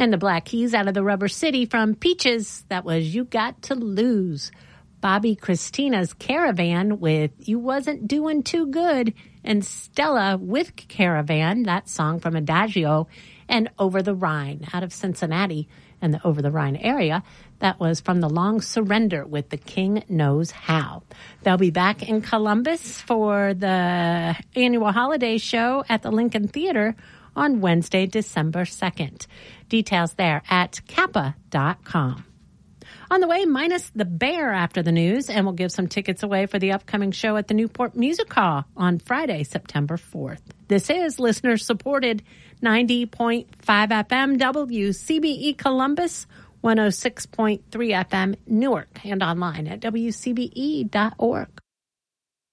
And the Black Keys out of the Rubber City from Peaches. That was You Got to Lose. Bobby Christina's Caravan with You Wasn't Doing Too Good. And Stella with Caravan, that song from Adagio. And Over the Rhine out of Cincinnati and the Over the Rhine area. That was from The Long Surrender with The King Knows How. They'll be back in Columbus for the annual holiday show at the Lincoln Theater on Wednesday, December 2nd. Details there at kappa.com. On the way, minus the bear after the news, and we'll give some tickets away for the upcoming show at the Newport Music Hall on Friday, September 4th. This is listener-supported 90.5 FM WCBE Columbus, 106.3 FM Newark, and online at WCBE.org.